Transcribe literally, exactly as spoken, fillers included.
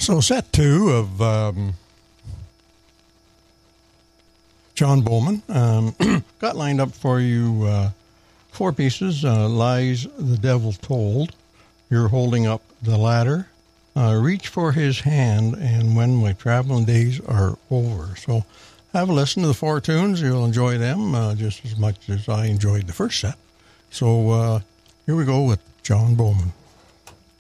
So set two of um, John Bowman. Um, got lined up for you uh, four pieces. Uh, Lies the Devil Told. You're Holding Up the Ladder. Uh, Reach for His Hand, and When My Traveling Days Are Over. So have a listen to the four tunes. You'll enjoy them uh, just as much as I enjoyed the first set. So uh, here we go with John Bowman.